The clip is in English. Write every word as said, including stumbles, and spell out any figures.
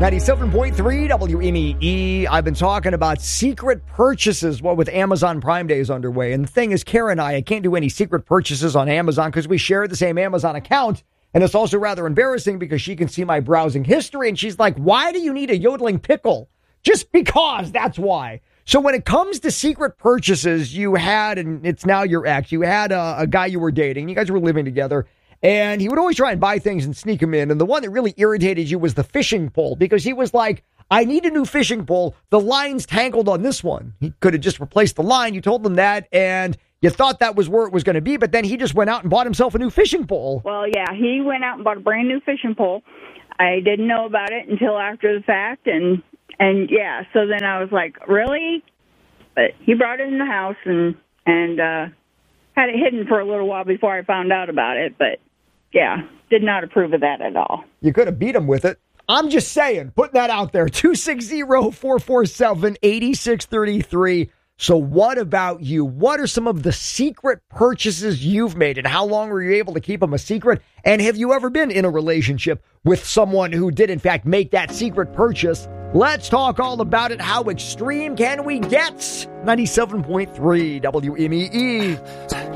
ninety-seven point three W M E E. I've been talking about secret purchases, what with Amazon Prime Day is underway. And the thing is, Kara and I, I can't do any secret purchases on Amazon because we share the same Amazon account. And it's also rather embarrassing because she can see my browsing history. And she's like, why do you need a yodeling pickle? Just because, that's why. So when it comes to secret purchases, you had, and it's now your ex, you had a, a guy you were dating. You guys were living together. And he would always try and buy things and sneak them in. And the one that really irritated you was the fishing pole, because he was like, I need a new fishing pole. The line's tangled on this one. He could have just replaced the line. You told him that, and you thought that was where it was going to be. But then he just went out and bought himself a new fishing pole. Well, yeah, he went out and bought a brand new fishing pole. I didn't know about it until after the fact. And, and yeah, so then I was like, really? But he brought it in the house and, and uh, had it hidden for a little while before I found out about it. But yeah, did not approve of that at all. You could have beat him with it. I'm just saying, putting that out there. two six zero, four four seven, eight six three three. So what about you? What are some of the secret purchases you've made, and how long were you able to keep them a secret? And have you ever been in a relationship with someone who did, in fact, make that secret purchase? Let's talk all about it. How extreme can we get? ninety-seven point three W M E E.